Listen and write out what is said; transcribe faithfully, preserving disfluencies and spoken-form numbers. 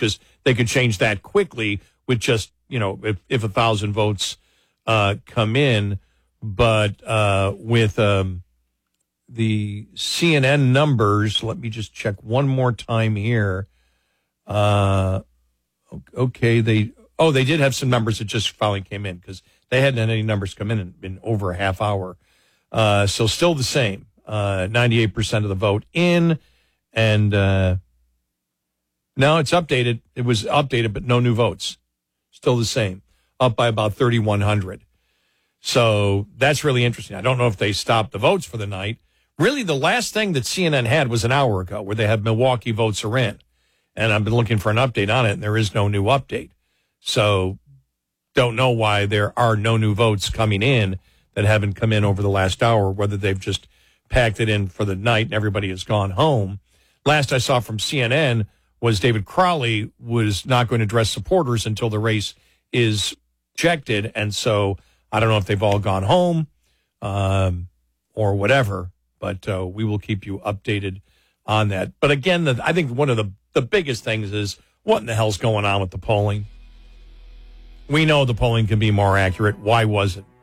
because they could change that quickly with just, you know, if, if a thousand votes uh, come in. But uh, with um, the C N N numbers, let me just check one more time here. Uh, okay, they oh they did have some numbers that just finally came in because they hadn't had any numbers come in in, in over a half hour. Uh, so still the same, uh, ninety-eight percent of the vote in, and uh, no, it's updated. It was updated, but no new votes. Still the same, up by about thirty-one hundred. So that's really interesting. I don't know if they stopped the votes for the night. Really, the last thing that C N N had was an hour ago where they had Milwaukee votes are in. And I've been looking for an update on it, and there is no new update. So don't know why there are no new votes coming in that haven't come in over the last hour, whether they've just packed it in for the night and everybody has gone home. Last I saw from C N N was David Crowley was not going to address supporters until the race is ejected. And so I don't know if they've all gone home um, or whatever, but uh, we will keep you updated on that. But again, the, I think one of the, the biggest things is what in the hell's going on with the polling? We know the polling can be more accurate. Why was it?